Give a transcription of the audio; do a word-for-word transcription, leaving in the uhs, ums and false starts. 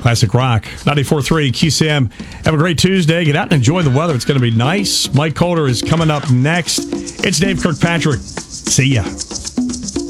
Classic Rock. ninety-four point three Q C M. Have a great Tuesday. Get out and enjoy the weather. It's going to be nice. Mike Calder is coming up next. It's Dave Kirkpatrick. See ya.